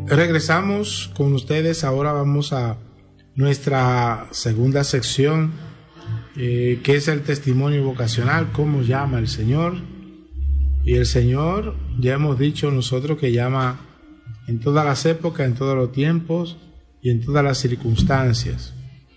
Regresamos con ustedes. Ahora vamos a nuestra segunda sección, que es el testimonio vocacional, cómo llama el Señor. Y el Señor, ya hemos dicho nosotros que llama en todas las épocas, en todos los tiempos y en todas las circunstancias.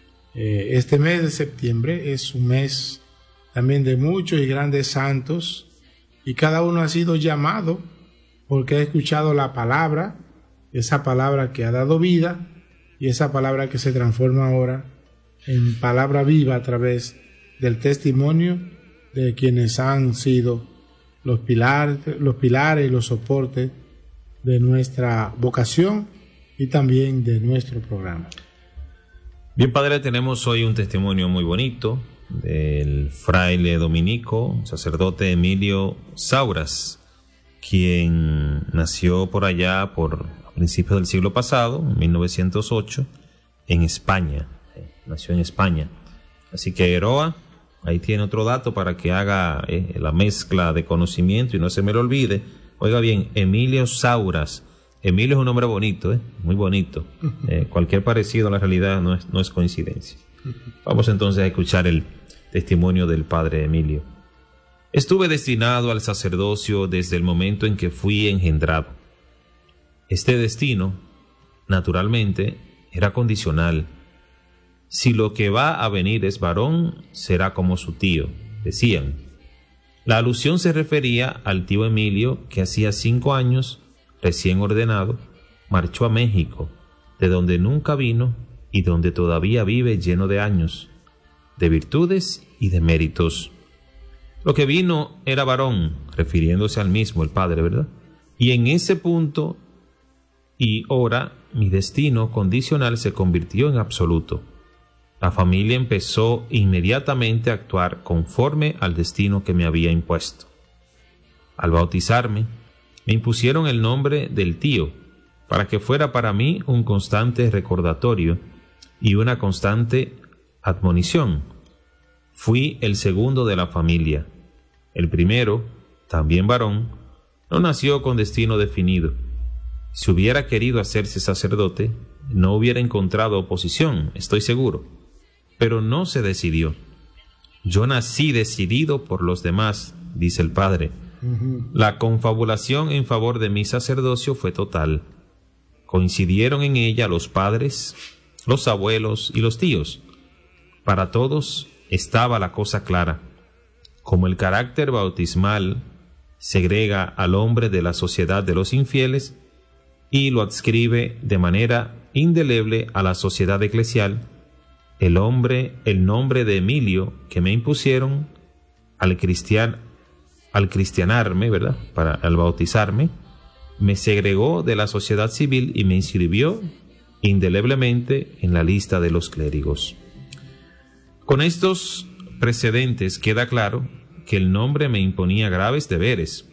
Este mes de septiembre es un mes también de muchos y grandes santos, y cada uno ha sido llamado porque ha escuchado la palabra, esa palabra que ha dado vida y esa palabra que se transforma ahora en palabra viva a través del testimonio de quienes han sido los pilares y los soportes de nuestra vocación y también de nuestro programa. Bien, padre, tenemos hoy un testimonio muy bonito del fraile dominico, sacerdote Emilio Sauras, quien nació por allá a principios del siglo pasado, en 1908, en España. Nació en España. Así que Eroa, ahí tiene otro dato para que haga la mezcla de conocimiento y no se me lo olvide. Oiga bien, Emilio Sauras. Emilio es un nombre bonito, muy bonito. Cualquier parecido a la realidad no es coincidencia. Vamos entonces a escuchar el testimonio del padre Emilio. Estuve destinado al sacerdocio desde el momento en que fui engendrado. Este destino, naturalmente, era condicional. Si lo que va a venir es varón, será como su tío, decían. La alusión se refería al tío Emilio, que hacía 5 años, recién ordenado, marchó a México, de donde nunca vino y donde todavía vive lleno de años, de virtudes y de méritos. Lo que vino era varón, refiriéndose al mismo, el padre, ¿verdad? Y en ese punto y hora, mi destino condicional se convirtió en absoluto. La familia empezó inmediatamente a actuar conforme al destino que me había impuesto. Al bautizarme, me impusieron el nombre del tío, para que fuera para mí un constante recordatorio y una constante admonición. Fui el segundo de la familia. El primero, también varón, no nació con destino definido. Si hubiera querido hacerse sacerdote, no hubiera encontrado oposición, estoy seguro. Pero no se decidió. Yo nací decidido por los demás, dice el padre. La confabulación en favor de mi sacerdocio fue total. Coincidieron en ella los padres, los abuelos y los tíos. Para todos estaba la cosa clara. Como el carácter bautismal segrega al hombre de la sociedad de los infieles y lo adscribe de manera indeleble a la sociedad eclesial, el nombre de Emilio que me impusieron al cristianarme, ¿verdad? Al bautizarme, me segregó de la sociedad civil y me inscribió indeleblemente en la lista de los clérigos. Con estos precedentes queda claro que el nombre me imponía graves deberes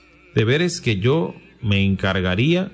que yo me encargaba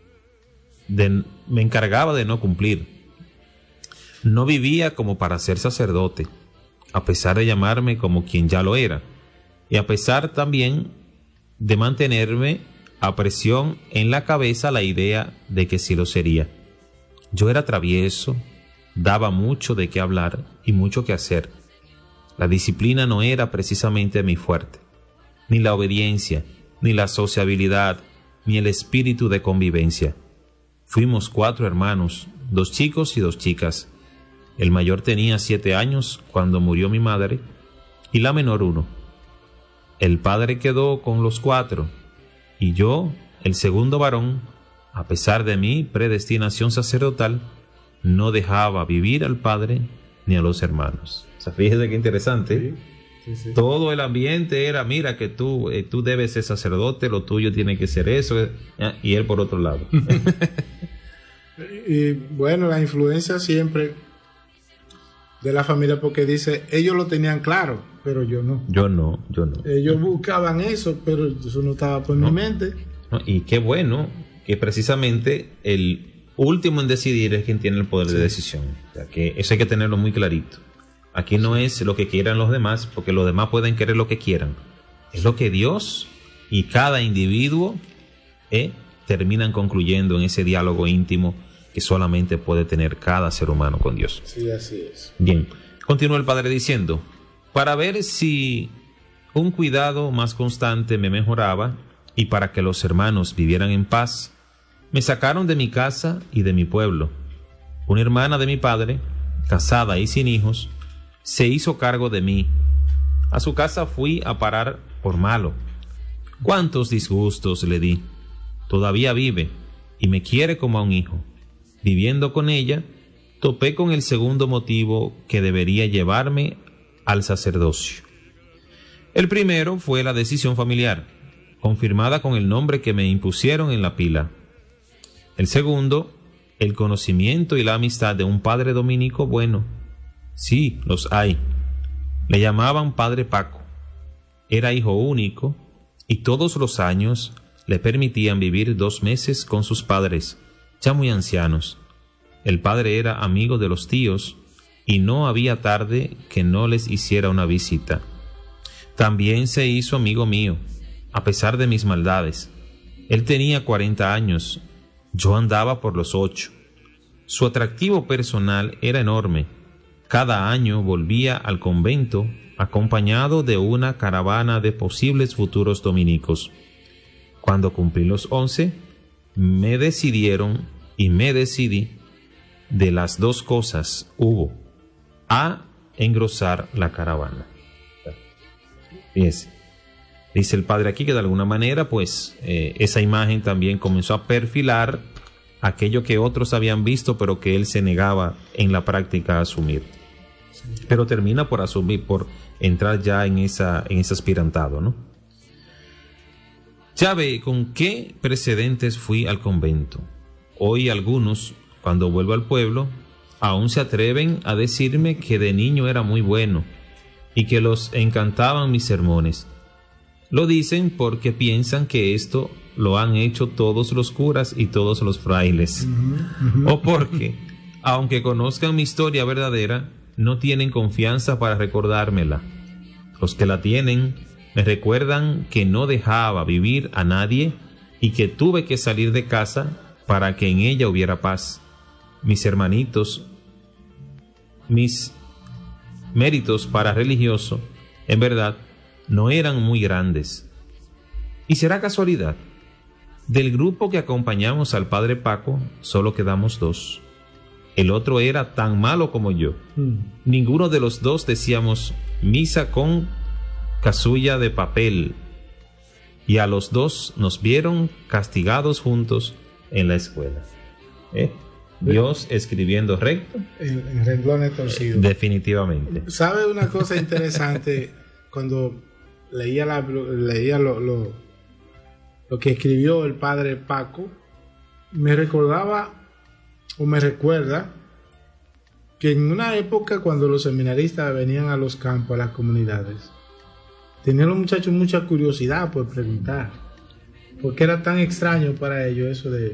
de no cumplir. No vivía como para ser sacerdote, a pesar de llamarme como quien ya lo era, y a pesar también de mantenerme a presión en la cabeza la idea de que sí lo sería. Yo era travieso, daba mucho de qué hablar y mucho que hacer. La disciplina no era precisamente mi fuerte, ni la obediencia, ni la sociabilidad, ni el espíritu de convivencia. Fuimos 4 hermanos, 2 chicos y 2 chicas. El mayor tenía 7 años cuando murió mi madre y la menor 1. El padre quedó con los 4 y yo, el segundo varón, a pesar de mi predestinación sacerdotal, no dejaba vivir al padre ni a los hermanos. O sea, fíjese qué interesante. Sí. Todo el ambiente era, mira que tú debes ser sacerdote, lo tuyo tiene que ser eso, y él por otro lado. Y bueno, la influencia siempre de la familia, porque dice, ellos lo tenían claro, pero yo no. Yo no. Ellos buscaban eso, pero eso no estaba por mi mente. No, y qué bueno que precisamente el último en decidir es quien tiene el poder de decisión. O sea, que eso hay que tenerlo muy clarito. Aquí no es lo que quieran los demás, porque los demás pueden querer lo que quieran. Es lo que Dios y cada individuo terminan concluyendo en ese diálogo íntimo que solamente puede tener cada ser humano con Dios. Sí, así es. Bien, continúa el padre diciendo, para ver si un cuidado más constante me mejoraba y para que los hermanos vivieran en paz, me sacaron de mi casa y de mi pueblo. Una hermana de mi padre, casada y sin hijos, se hizo cargo de mí. A su casa fui a parar por malo. ¿Cuántos disgustos le di? Todavía vive y me quiere como a un hijo. Viviendo con ella, topé con el segundo motivo que debería llevarme al sacerdocio. El primero fue la decisión familiar, confirmada con el nombre que me impusieron en la pila. El segundo, el conocimiento y la amistad de un padre dominico bueno. Sí, los hay. Le llamaban Padre Paco. Era hijo único y todos los años le permitían vivir 2 meses con sus padres, ya muy ancianos. El padre era amigo de los tíos y no había tarde que no les hiciera una visita. También se hizo amigo mío, a pesar de mis maldades. Él tenía 40 años, yo andaba por los 8. Su atractivo personal era enorme. Cada año volvía al convento acompañado de una caravana de posibles futuros dominicos. Cuando cumplí los 11, me decidieron y me decidí. De las 2 cosas hubo a engrosar la caravana. Fíjense, dice el padre aquí que de alguna manera pues esa imagen también comenzó a perfilar aquello que otros habían visto pero que él se negaba en la práctica a asumir. Pero termina por asumir, por entrar ya en ese aspirantado, ¿no? Ya ve con qué precedentes fui al convento. Hoy algunos, cuando vuelvo al pueblo, aún se atreven a decirme que de niño era muy bueno y que los encantaban mis sermones. Lo dicen porque piensan que esto lo han hecho todos los curas y todos los frailes. O porque, aunque conozcan mi historia verdadera, no tienen confianza para recordármela. Los que la tienen me recuerdan que no dejaba vivir a nadie y que tuve que salir de casa para que en ella hubiera paz. Mis hermanitos, mis méritos para religioso, en verdad, no eran muy grandes. Y será casualidad, del grupo que acompañamos al padre Paco, solo quedamos 2. El otro era tan malo como yo. Ninguno de los 2 decíamos misa con casulla de papel. Y a los 2 nos vieron castigados juntos en la escuela. Dios escribiendo recto. En renglones torcidos. Definitivamente. ¿Sabe una cosa interesante? Cuando leía lo que escribió el padre Paco, me recordaba o me recuerda que en una época cuando los seminaristas venían a los campos, a las comunidades, tenían los muchachos mucha curiosidad por preguntar, porque era tan extraño para ellos eso de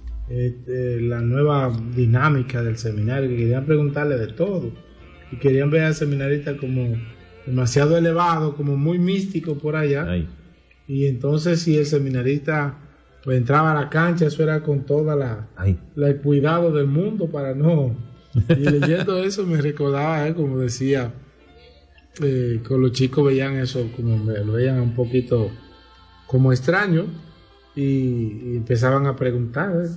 la nueva dinámica del seminario, que querían preguntarle de todo y querían ver al seminarista como demasiado elevado, como muy místico por allá. Ay. Y entonces si el seminarista pues entraba a la cancha, eso era con toda el cuidado del mundo para no. Y leyendo eso me recordaba, como decía, con los chicos veían eso, como lo veían un poquito como extraño, y empezaban a preguntar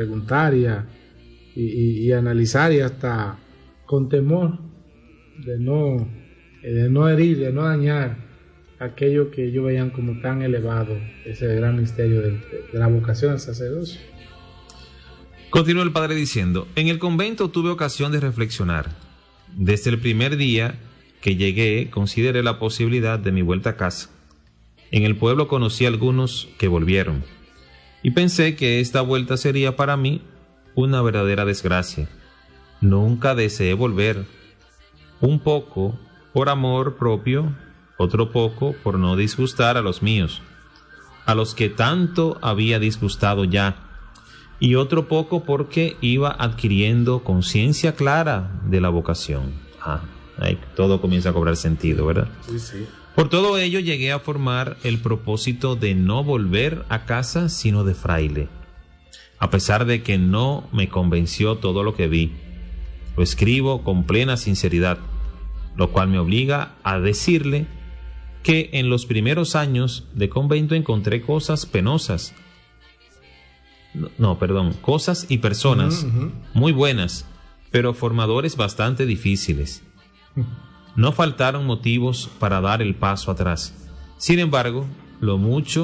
y analizar, y hasta con temor de no herir, de no dañar aquello que ellos veían como tan elevado, ese gran misterio de la vocación al sacerdocio. Continúa el padre diciendo: en el convento tuve ocasión de reflexionar. Desde el primer día que llegué consideré la posibilidad de mi vuelta a casa. En el pueblo conocí a algunos que volvieron y pensé que esta vuelta sería para mí una verdadera desgracia. Nunca deseé volver, un poco por amor propio, otro poco por no disgustar a los míos, a los que tanto había disgustado ya, y otro poco porque iba adquiriendo conciencia clara de la vocación. Ahí todo comienza a cobrar sentido, ¿verdad? Sí, sí. Por todo ello llegué a formar el propósito de no volver a casa sino de fraile. a pesar de que no me convenció todo lo que vi. Lo escribo con plena sinceridad, lo cual me obliga a decirle que en los primeros años de convento encontré cosas penosas. Cosas y personas muy buenas, pero formadores bastante difíciles. No faltaron motivos para dar el paso atrás. Sin embargo, lo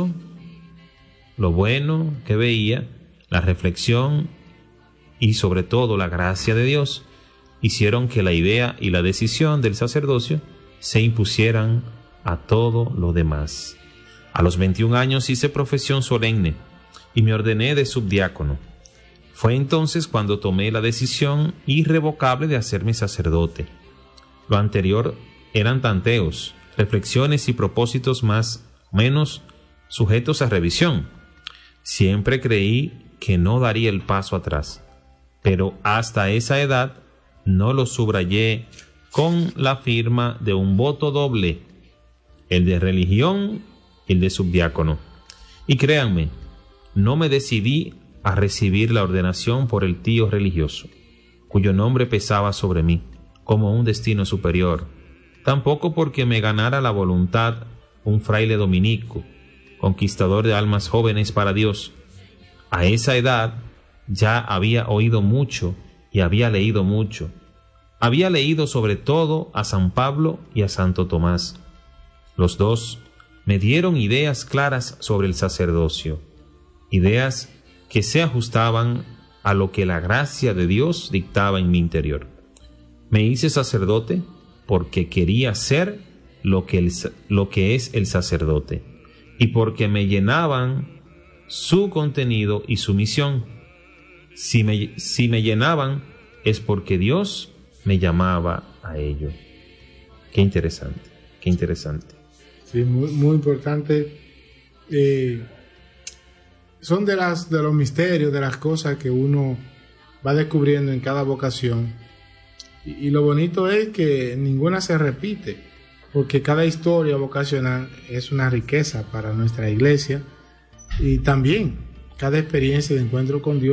bueno que veía, la reflexión y sobre todo la gracia de Dios hicieron que la idea y la decisión del sacerdocio se impusieran a todo lo demás. A los 21 años hice profesión solemne y me ordené de subdiácono. Fue entonces cuando tomé la decisión irrevocable de hacerme sacerdote. Lo anterior eran tanteos, reflexiones y propósitos más o menos sujetos a revisión. Siempre creí que no daría el paso atrás, pero hasta esa edad no lo subrayé con la firma de un voto doble, el de religión y el de subdiácono. Y créanme, no me decidí a recibir la ordenación por el tío religioso, cuyo nombre pesaba sobre mí como un destino superior, tampoco porque me ganara la voluntad un fraile dominico, conquistador de almas jóvenes para Dios. A esa edad ya había oído mucho y había leído mucho. Había leído sobre todo a San Pablo y a Santo Tomás. Los dos me dieron ideas claras sobre el sacerdocio, ideas que se ajustaban a lo que la gracia de Dios dictaba en mi interior. Me hice sacerdote porque quería ser lo que es el sacerdote y porque me llenaban su contenido y su misión. Si me llenaban es porque Dios me llamaba a ello. Qué interesante, qué interesante. Sí, muy, muy importante. Son de los misterios, de las cosas que uno va descubriendo en cada vocación. Y lo bonito es que ninguna se repite, porque cada historia vocacional es una riqueza para nuestra iglesia, y también cada experiencia de encuentro con Dios